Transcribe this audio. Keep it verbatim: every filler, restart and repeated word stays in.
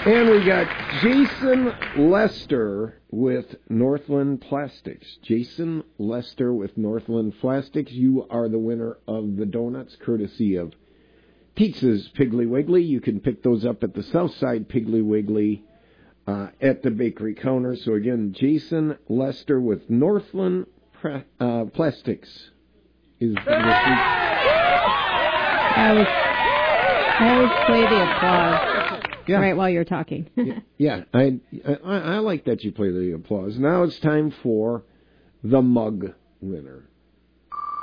And we got Jason Lester with Northland Plastics. Jason Lester with Northland Plastics. You are the winner of the donuts, courtesy of Pizza's Piggly Wiggly. You can pick those up at the Southside Piggly Wiggly uh, at the bakery counter. So again, Jason Lester with Northland pra- uh, Plastics is this week. I always, I always play the applause. Yeah. Right while you're talking. yeah, I, I I like that you play the applause. Now it's time for the mug winner.